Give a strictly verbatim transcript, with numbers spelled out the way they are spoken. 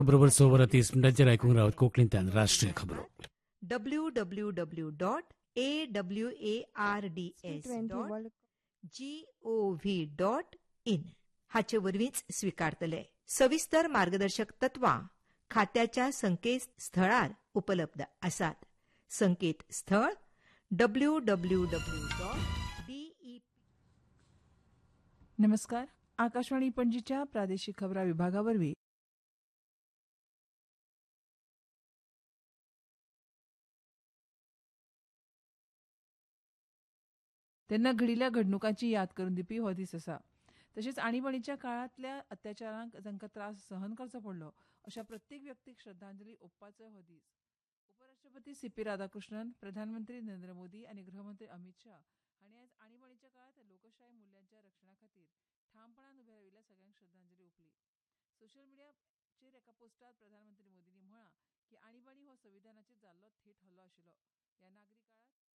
बरोबर स वरां तीस मिनटांचेर आयकूंक रावत कोंकणींतल्यान राष्ट्रीय खबरो. W W W dot A W A R D S dot G O V dot in हाचे वरवींच स्विकारतले. सविस्तर मार्गदर्शक तत्वां खात्याच्या संकेतस्थळार उपलब्ध आसात. संकेतस्थळ W W W dot D. नमस्कार. आकाशवाणी पणजीच्या प्रादेशीक खबरां विभागावरवीं तेन्ना घडिल्ल्या घडणुकांची याद करून दिवपी हो दीस आसा. तशेंच आणिबाणीच्या काळांतल्या अत्याचारांक जांकां त्रास सहन करचो पडलो अशा प्रत्येक व्यक्तीक श्रद्धांजली ओंपपाचो हो दीस. उपराष्ट्रपती सी पी राधाकृष्णन, प्रधानमंत्री नरेंद्र मोदी आनी गृहमंत्री अमित शाह हांणी आयज आणिबाणीच्या काळांत लोकशाय मुल्यांच्या रक्षणा खातीर ठामपणान उबे राविल्ल्या सगळ्यांक श्रद्धांजली ओंपली. सोशल मिडियाचेर एका पोस्टार प्रधानमंत्री मोदींनी म्हळां की आणिबाणी हो संविधानाचेर जाल्लो थेट हल्लो आशिल्लो. ह्या नागरी काळात